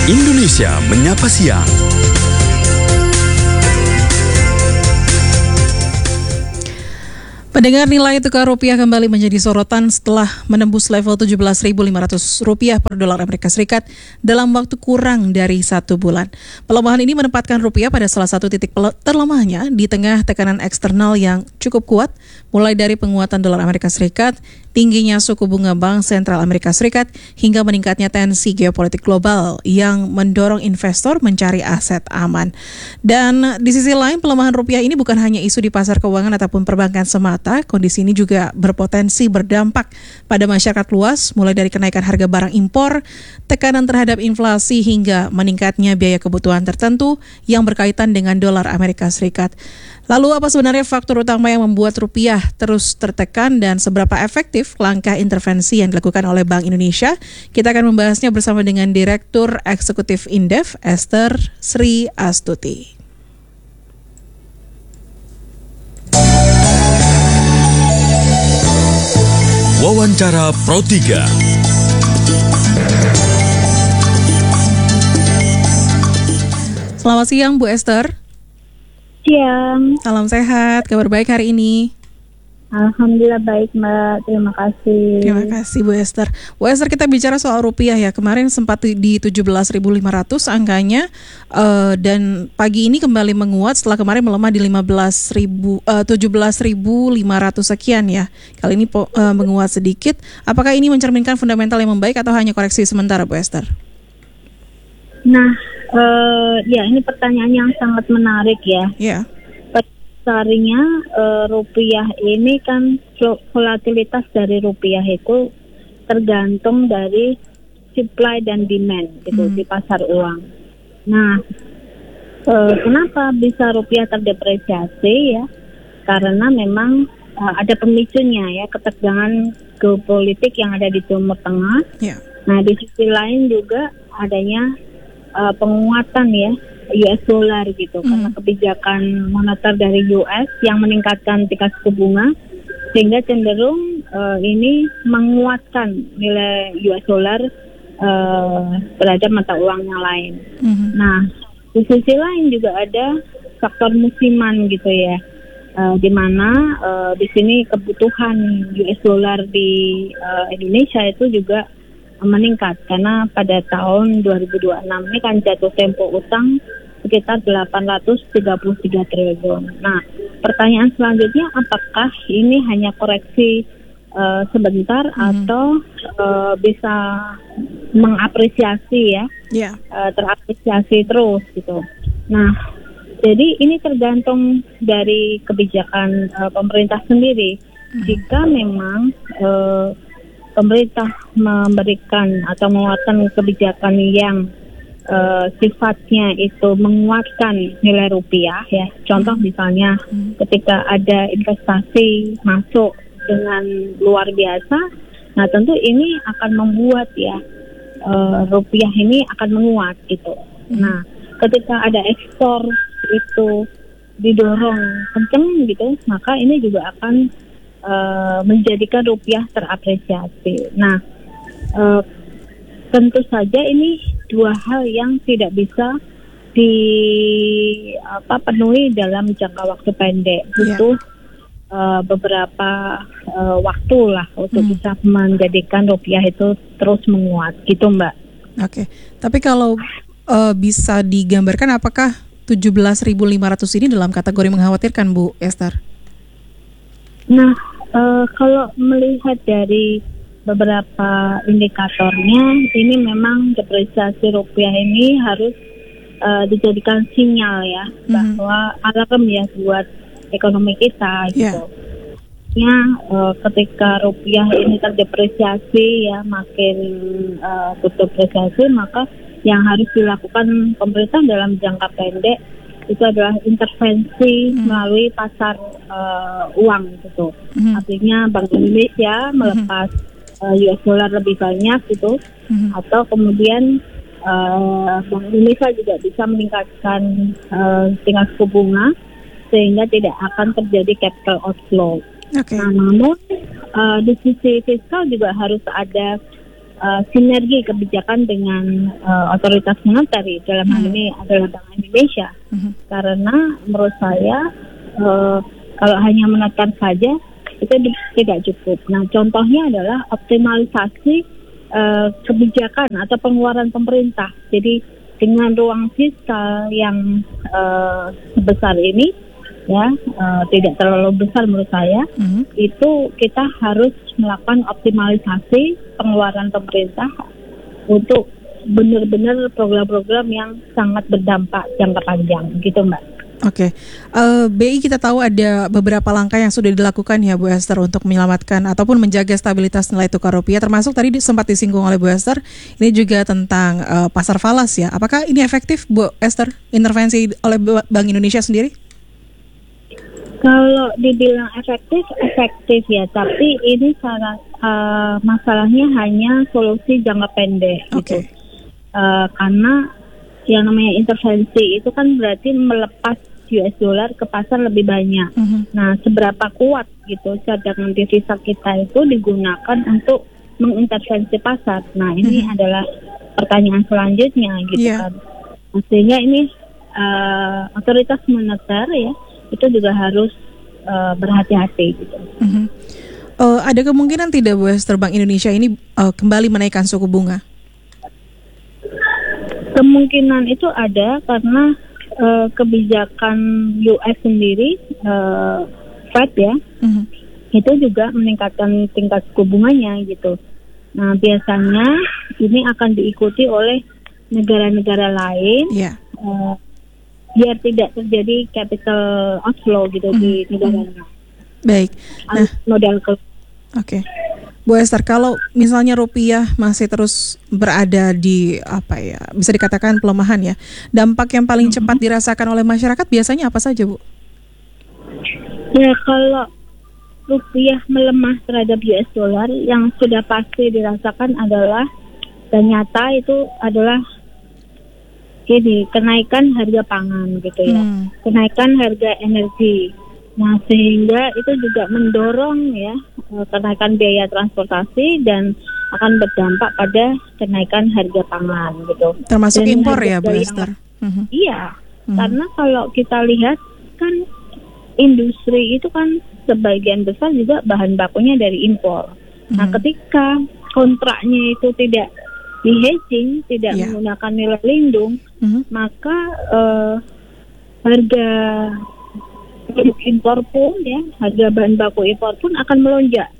Indonesia Menyapa Siang. Pendengar, nilai tukar rupiah kembali menjadi sorotan setelah menembus level Rp17.500 per dolar Amerika Serikat dalam waktu kurang dari 1 bulan. Pelemahan ini menempatkan rupiah pada salah satu titik terlemahnya di tengah tekanan eksternal yang cukup kuat, mulai dari penguatan dolar Amerika Serikat, tingginya suku bunga Bank Sentral Amerika Serikat, hingga meningkatnya tensi geopolitik global yang mendorong investor mencari aset aman. Dan di sisi lain, pelemahan rupiah ini bukan hanya isu di pasar keuangan ataupun perbankan semata. Kondisi ini juga berpotensi berdampak pada masyarakat luas, mulai dari kenaikan harga barang impor, tekanan terhadap inflasi, hingga meningkatnya biaya kebutuhan tertentu yang berkaitan dengan dolar Amerika Serikat. Lalu apa sebenarnya faktor utama yang membuat rupiah terus tertekan dan seberapa efektif langkah intervensi yang dilakukan oleh Bank Indonesia? Kita akan membahasnya bersama dengan Direktur Eksekutif Indef, Esther Sri Astuti. Wawancara Pro 3. Selamat siang Bu Esther. Siang. Salam sehat, kabar baik hari ini? Alhamdulillah baik Mbak, terima kasih. Terima kasih Bu Esther. Bu Esther, kita bicara soal rupiah ya. Kemarin sempat di 17.500 angkanya, dan pagi ini kembali menguat setelah kemarin melemah di 17.500 sekian ya. Kali ini menguat sedikit. Apakah ini mencerminkan fundamental yang membaik atau hanya koreksi sementara Bu Esther? Nah, ya ini pertanyaan yang sangat menarik ya. Ya. Dasarnya rupiah ini kan volatilitas dari rupiah itu tergantung dari supply dan demand gitu di pasar uang. Nah, kenapa bisa rupiah terdepresiasi ya? Karena memang ada pemicunya ya, ketegangan geopolitik yang ada di Timur Tengah. Yeah. Nah, di sisi lain juga adanya penguatan ya US dollar gitu, karena kebijakan moneter dari US yang meningkatkan tingkat suku bunga, sehingga cenderung ini menguatkan nilai US dollar terhadap mata uang yang lain. Nah, di sisi lain juga ada faktor musiman gitu ya, di mana di sini kebutuhan US dollar di Indonesia itu juga meningkat karena pada tahun 2026 ini kan jatuh tempo utang sekitar 833 triliun. Nah, pertanyaan selanjutnya, apakah ini hanya koreksi sebentar atau bisa mengapresiasi ya, terapresiasi terus gitu. Nah, jadi ini tergantung dari kebijakan pemerintah sendiri. Jika memang pemerintah memberikan atau menguatkan kebijakan yang sifatnya itu menguatkan nilai rupiah ya. Contoh misalnya ketika ada investasi masuk dengan luar biasa, nah tentu ini akan membuat ya rupiah ini akan menguat gitu. Nah, ketika ada ekspor itu didorong kenceng gitu, maka ini juga akan menjadikan rupiah terapresiasi. Nah, tentu saja ini dua hal yang tidak bisa dipenuhi dalam jangka waktu pendek. Butuh beberapa waktu lah untuk bisa menjadikan rupiah itu terus menguat, gitu Mbak. Oke, tapi kalau bisa digambarkan apakah 17.500 ini dalam kategori mengkhawatirkan Bu Esther? Nah, kalau melihat dari beberapa indikatornya, ini memang depresiasi rupiah ini harus dijadikan sinyal ya, bahwa alarm ya buat ekonomi kita gitu. Ya, ketika rupiah ini terdepresiasi ya, makin terdepresiasi, maka yang harus dilakukan pemerintah dalam jangka pendek itu adalah intervensi melalui pasar uang gitu. Artinya Bank Indonesia melepas US dollar lebih banyak gitu, atau kemudian Bank Indonesia juga bisa meningkatkan tingkat suku bunga sehingga tidak akan terjadi capital outflow. Nah, namun di sisi fiskal juga harus ada sinergi kebijakan dengan otoritas moneter, dalam hal ini adalah Bank Indonesia. Karena menurut saya kalau hanya menekan saja itu tidak cukup. Nah, contohnya adalah optimalisasi kebijakan atau pengeluaran pemerintah. Jadi dengan ruang fiskal yang sebesar ini, ya, tidak terlalu besar menurut saya, itu kita harus melakukan optimalisasi pengeluaran pemerintah untuk benar-benar program-program yang sangat berdampak jangka panjang, gitu Mbak. Oke, BI kita tahu ada beberapa langkah yang sudah dilakukan ya Bu Esther untuk menyelamatkan ataupun menjaga stabilitas nilai tukar rupiah, termasuk tadi sempat disinggung oleh Bu Esther, ini juga tentang pasar falas ya. Apakah ini efektif Bu Esther, intervensi oleh Bank Indonesia sendiri? Kalau dibilang efektif ya, tapi ini masalahnya hanya solusi jangka pendek gitu. Karena yang namanya intervensi itu kan berarti melepas US dollar ke pasar lebih banyak. Nah, seberapa kuat gitu cadangan devisa kita itu digunakan untuk mengintervensi pasar. Nah, ini adalah pertanyaan selanjutnya gitu kan. Sehingga ini otoritas moneter ya itu juga harus berhati-hati gitu. Ada kemungkinan tidak Bu Esther Bank Indonesia ini kembali menaikkan suku bunga? Kemungkinan itu ada karena kebijakan US sendiri, Fed ya, itu juga meningkatkan tingkat suku bunganya gitu. Nah, biasanya ini akan diikuti oleh negara-negara lain, biar tidak terjadi capital outflow gitu di negara-negara. Baik. Nah, modal Oke. Bu Esther, kalau misalnya rupiah masih terus berada di bisa dikatakan pelemahan ya, dampak yang paling cepat dirasakan oleh masyarakat biasanya apa saja Bu? Ya, kalau rupiah melemah terhadap US dollar, yang sudah pasti dirasakan adalah dan nyata itu adalah kenaikan harga pangan gitu ya, kenaikan harga energi. Nah, sehingga itu juga mendorong ya kenaikan biaya transportasi dan akan berdampak pada kenaikan harga pangan gitu. Termasuk dan impor ya Bu Esther? Iya, karena kalau kita lihat kan industri itu kan sebagian besar juga bahan bakunya dari impor. Nah, ketika kontraknya itu tidak di-hedging, tidak menggunakan nilai lindung, maka harga impor pun ya, harga bahan baku impor pun akan melonjak.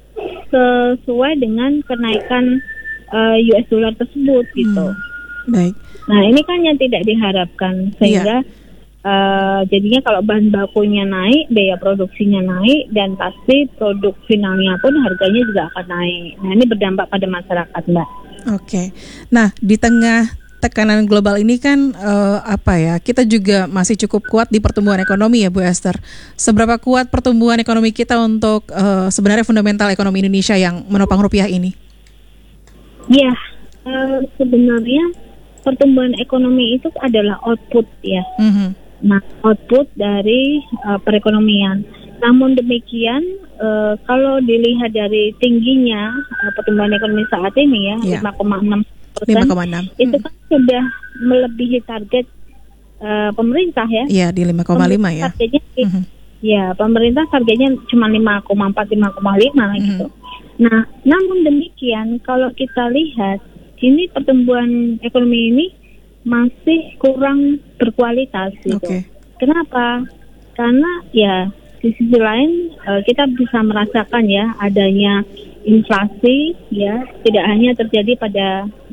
Sesuai dengan kenaikan US dollar tersebut gitu. Baik. Nah, ini kan yang tidak diharapkan sehingga jadinya kalau bahan bakunya naik, biaya produksinya naik dan pasti produk finalnya pun harganya juga akan naik. Nah, ini berdampak pada masyarakat, Mbak. Nah, di tengah tekanan global ini kan kita juga masih cukup kuat di pertumbuhan ekonomi ya Bu Esther. Seberapa kuat pertumbuhan ekonomi kita untuk sebenarnya fundamental ekonomi Indonesia yang menopang rupiah ini? Ya, sebenarnya pertumbuhan ekonomi itu adalah output ya. Nah, output dari perekonomian. Namun demikian, kalau dilihat dari tingginya pertumbuhan ekonomi saat ini ya, 5,6%, itu kan sudah melebihi target pemerintah ya. Iya, di 5,5 ya. Ya, pemerintah targetnya cuma 5,4, 5,5 gitu. Nah, namun demikian kalau kita lihat ini pertumbuhan ekonomi ini masih kurang berkualitas gitu. Kenapa? Karena ya di sisi lain kita bisa merasakan ya adanya inflasi ya, tidak hanya terjadi pada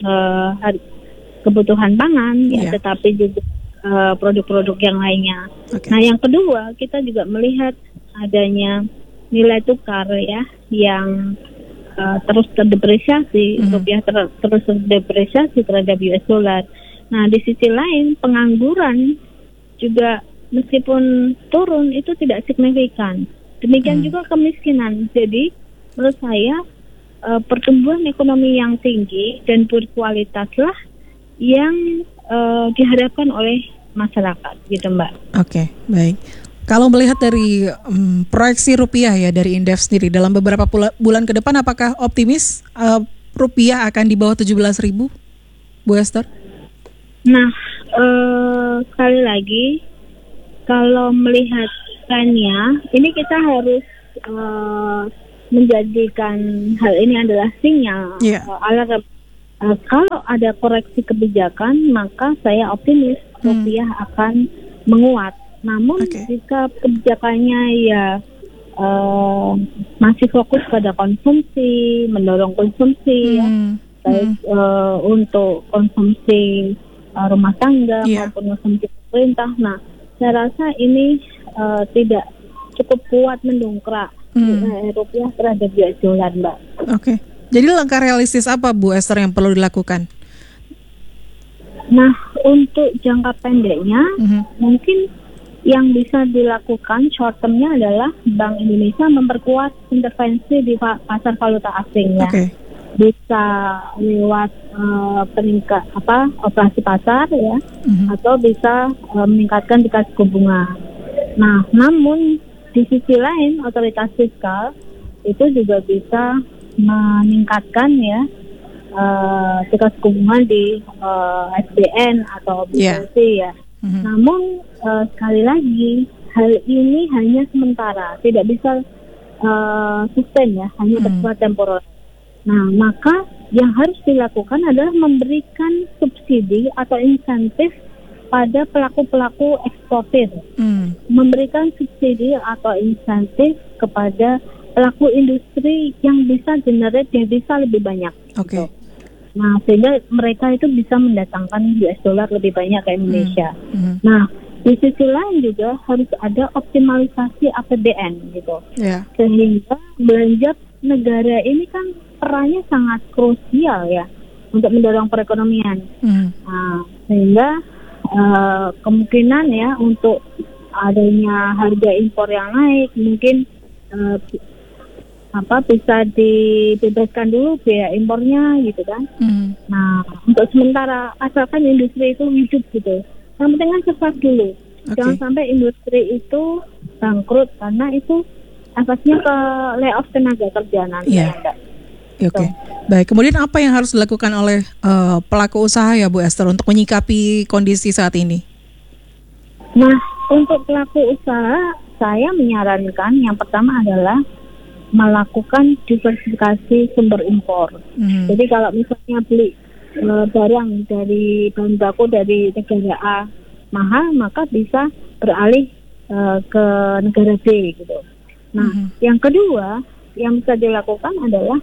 kebutuhan pangan ya, tetapi juga produk-produk yang lainnya. Nah, yang kedua kita juga melihat adanya nilai tukar ya yang terus terdepresiasi, rupiah terus terdepresiasi terhadap US dollar. Nah, di sisi lain pengangguran juga meskipun turun itu tidak signifikan. Demikian juga kemiskinan. Jadi menurut saya pertumbuhan ekonomi yang tinggi dan berkualitaslah yang diharapkan oleh masyarakat, gitu Mbak. Baik. Kalau melihat dari proyeksi rupiah ya dari indef sendiri dalam beberapa bulan ke depan, apakah optimis rupiah akan di bawah 17.000, Bu Esther? Nah, sekali lagi, kalau melihat trennya, ini kita harus menjadikan hal ini adalah sinyal alarm. Kalau ada koreksi kebijakan, maka saya optimis rupiah akan menguat. Namun jika kebijakannya masih fokus pada konsumsi, mendorong konsumsi, baik untuk konsumsi rumah tangga maupun konsumsi pemerintah. Nah, saya rasa ini tidak cukup kuat mendongkrak rupiah terhadap US dollar, Mbak. Oke. Jadi langkah realistis apa, Bu Esther, yang perlu dilakukan? Nah, untuk jangka pendeknya, mungkin yang bisa dilakukan short term-nya adalah Bank Indonesia memperkuat intervensi di pasar valuta asing ya. Bisa lewat operasi pasar ya, atau bisa meningkatkan tingkat suku bunga. Nah, namun di sisi lain otoritas fiskal itu juga bisa meningkatkan ya tingkat suku bunga di SBN atau obligasi ya. Namun sekali lagi hal ini hanya sementara, tidak bisa sustain ya, hanya bersifat temporer. Nah, maka yang harus dilakukan adalah memberikan subsidi atau insentif pada pelaku-pelaku eksportir, memberikan subsidi atau insentif kepada pelaku industri yang bisa generate devisa lebih banyak. Gitu. Nah, sehingga mereka itu bisa mendatangkan US dollar lebih banyak ke Indonesia. Nah, di sisi lain juga harus ada optimalisasi APBN gitu. Sehingga belanja negara ini kan perannya sangat krusial ya untuk mendorong perekonomian. Nah, sehingga kemungkinan ya untuk adanya harga impor yang naik mungkin bisa dibebaskan dulu biaya impornya gitu kan. Nah, untuk sementara asalkan industri itu hidup gitu. Yang penting kan survive dulu. Jangan sampai industri itu bangkrut karena itu efeknya ke layoff tenaga kerja nanti. Baik, kemudian apa yang harus dilakukan oleh pelaku usaha ya Bu Esther untuk menyikapi kondisi saat ini? Nah, untuk pelaku usaha saya menyarankan yang pertama adalah melakukan diversifikasi sumber impor. Jadi kalau misalnya beli barang dari bahan baku dari negara A mahal, maka bisa beralih ke negara B gitu. Nah, yang kedua yang bisa dilakukan adalah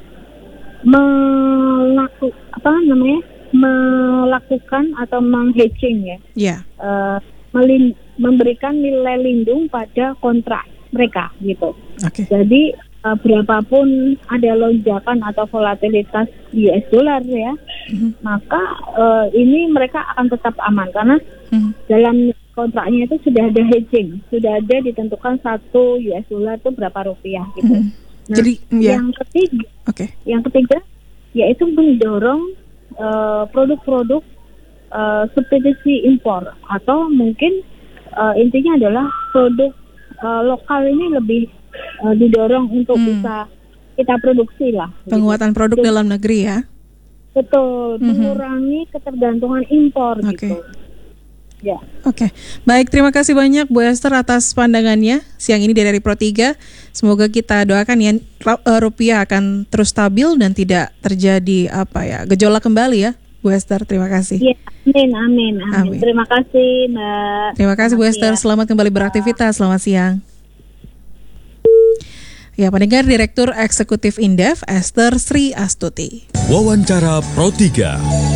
melakukan atau menghedging ya, memberikan nilai lindung pada kontrak mereka gitu. Jadi berapapun ada lonjakan atau volatilitas US dollar ya, maka ini mereka akan tetap aman karena dalam kontraknya itu sudah ada hedging, sudah ada ditentukan 1 US dollar itu berapa rupiah gitu. Nah, jadi yang ketiga yaitu mendorong produk-produk substitusi impor atau mungkin intinya adalah produk lokal ini lebih didorong untuk bisa kita produksi lah. Penguatan produk dalam negeri ya. Betul, mengurangi ketergantungan impor gitu. Ya. Baik, terima kasih banyak Bu Esther atas pandangannya siang ini dari Pro 3. Semoga kita doakan ya rupiah akan terus stabil dan tidak terjadi gejolak kembali ya Bu Esther. Terima kasih. Ya, amin. Terima kasih Mbak. Terima kasih Bu Esther. Selamat kembali beraktivitas. Selamat siang. Ya, pendengar, Direktur Eksekutif Indef Esther Sri Astuti. Wawancara Pro 3.